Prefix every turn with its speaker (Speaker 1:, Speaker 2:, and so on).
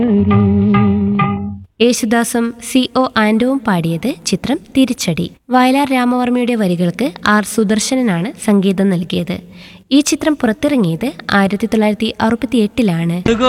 Speaker 1: യേശുദാസും CO ആൻഡോവും പാടിയത്. ചിത്രം തിരിച്ചടി. വയലാർ രാമവർമ്മയുടെ വരികൾക്ക് R സുദർശനനാണ് സംഗീതം നൽകിയത്. ഈ ചിത്രം പുറത്തിറങ്ങിയത് 1968-ലാണ്.